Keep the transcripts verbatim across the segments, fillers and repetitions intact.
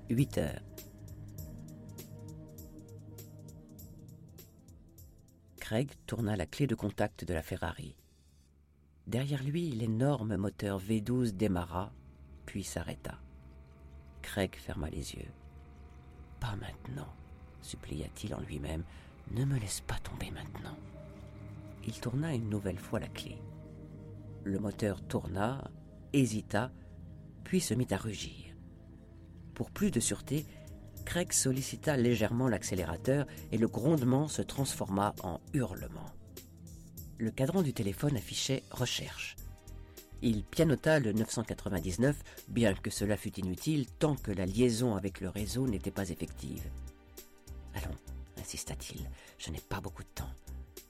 huit heures. Craig tourna la clé de contact de la Ferrari. Derrière lui, l'énorme moteur V douze démarra, puis s'arrêta. Craig ferma les yeux. « Pas maintenant », supplia-t-il en lui-même. « Ne me laisse pas tomber maintenant. » Il tourna une nouvelle fois la clé. Le moteur tourna, hésita, puis se mit à rugir. Pour plus de sûreté, Craig sollicita légèrement l'accélérateur et le grondement se transforma en hurlement. Le cadran du téléphone affichait « Recherche ». Il pianota le neuf cent quatre-vingt-dix-neuf, bien que cela fût inutile tant que la liaison avec le réseau n'était pas effective. « Allons », insista-t-il, « je n'ai pas beaucoup de temps. »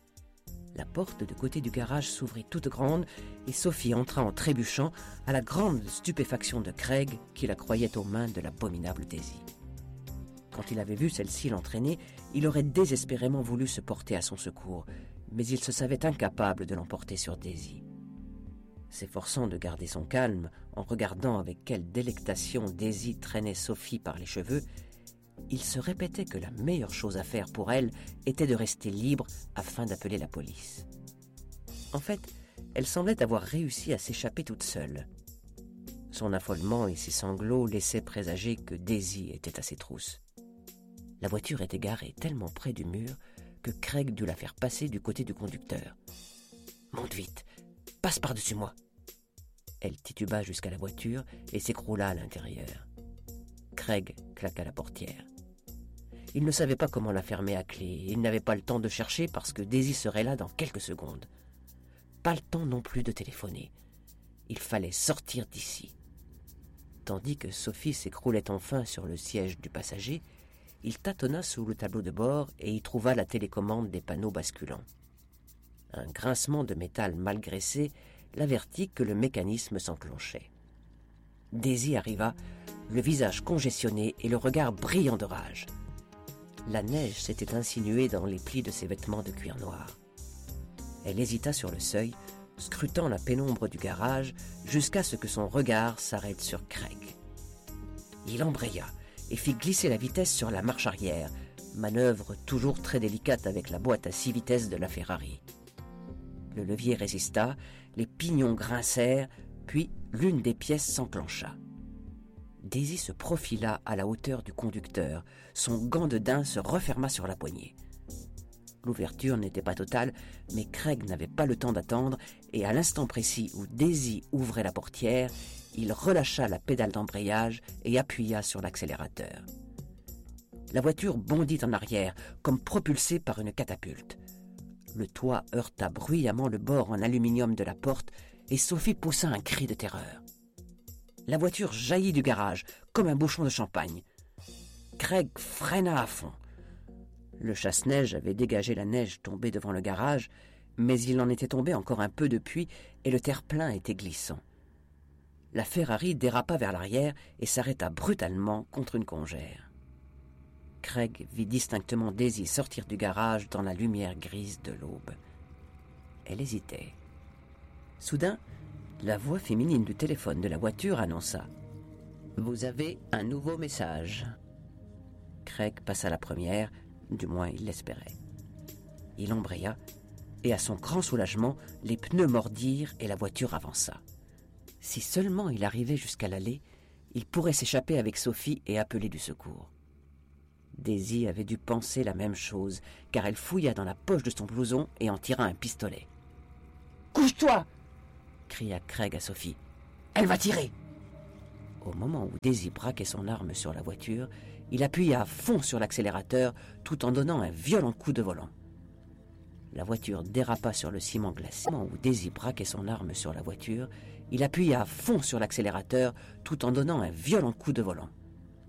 La porte de côté du garage s'ouvrit toute grande et Sophie entra en trébuchant à la grande stupéfaction de Craig qui la croyait aux mains de l'abominable Daisy. Quand il avait vu celle-ci l'entraîner, il aurait désespérément voulu se porter à son secours, mais il se savait incapable de l'emporter sur Daisy. S'efforçant de garder son calme, en regardant avec quelle délectation Daisy traînait Sophie par les cheveux, il se répétait que la meilleure chose à faire pour elle était de rester libre afin d'appeler la police. En fait, elle semblait avoir réussi à s'échapper toute seule. Son affolement et ses sanglots laissaient présager que Daisy était à ses trousses. La voiture était garée tellement près du mur que Craig dut la faire passer du côté du conducteur. « Monte vite, passe par-dessus moi !» Elle tituba jusqu'à la voiture et s'écroula à l'intérieur. Craig claqua la portière. Il ne savait pas comment la fermer à clé et il n'avait pas le temps de chercher parce que Daisy serait là dans quelques secondes. Pas le temps non plus de téléphoner. Il fallait sortir d'ici. Tandis que Sophie s'écroulait enfin sur le siège du passager, il tâtonna sous le tableau de bord et y trouva la télécommande des panneaux basculants. Un grincement de métal mal graissé l'avertit que le mécanisme s'enclenchait. Daisy arriva, le visage congestionné et le regard brillant de rage. La neige s'était insinuée dans les plis de ses vêtements de cuir noir. Elle hésita sur le seuil, scrutant la pénombre du garage jusqu'à ce que son regard s'arrête sur Craig. Il embraya et fit glisser la vitesse sur la marche arrière, manœuvre toujours très délicate avec la boîte à six vitesses de la Ferrari. Le levier résista, les pignons grincèrent, puis l'une des pièces s'enclencha. Daisy se profila à la hauteur du conducteur. Son gant de daim se referma sur la poignée. L'ouverture n'était pas totale, mais Craig n'avait pas le temps d'attendre et à l'instant précis où Daisy ouvrait la portière, il relâcha la pédale d'embrayage et appuya sur l'accélérateur. La voiture bondit en arrière, comme propulsée par une catapulte. Le toit heurta bruyamment le bord en aluminium de la porte et Sophie poussa un cri de terreur. La voiture jaillit du garage, comme un bouchon de champagne. Craig freina à fond. Le chasse-neige avait dégagé la neige tombée devant le garage, mais il en était tombé encore un peu depuis et le terre-plein était glissant. La Ferrari dérapa vers l'arrière et s'arrêta brutalement contre une congère. Craig vit distinctement Daisy sortir du garage dans la lumière grise de l'aube. Elle hésitait. Soudain, la voix féminine du téléphone de la voiture annonça « Vous avez un nouveau message. » Craig passa la première, du moins il l'espérait. Il embraya, et à son grand soulagement, les pneus mordirent et la voiture avança. Si seulement il arrivait jusqu'à l'allée, il pourrait s'échapper avec Sophie et appeler du secours. Daisy avait dû penser la même chose, car elle fouilla dans la poche de son blouson et en tira un pistolet. « Couche-toi !» cria Craig à Sophie. « Elle va tirer !» Au moment où Daisy braquait son arme sur la voiture, il appuya à fond sur l'accélérateur tout en donnant un violent coup de volant. La voiture dérapa sur le ciment glacé. Au moment où Daisy braquait son arme sur la voiture, il appuya à fond sur l'accélérateur tout en donnant un violent coup de volant.